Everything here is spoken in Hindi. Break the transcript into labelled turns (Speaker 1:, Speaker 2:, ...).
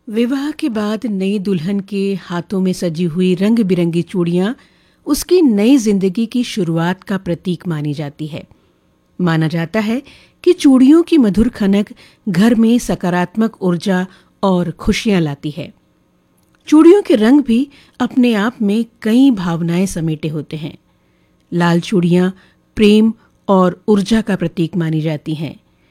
Speaker 1: विवाह के बाद नई दुल्हन के हाथों में सजी हुई रंग बिरंगी चूड़ियां उसकी नई जिंदगी की शुरुआत का प्रतीक मानी जाती है। माना जाता है कि चूड़ियों की मधुर खनक घर में सकारात्मक ऊर्जा और खुशियां लाती है। चूड़ियों के रंग भी अपने आप में कई भावनाएं समेटे होते हैं। लाल चूड़ियां प्रेम और ऊर्जा का प्रतीक मानी जाती हैं,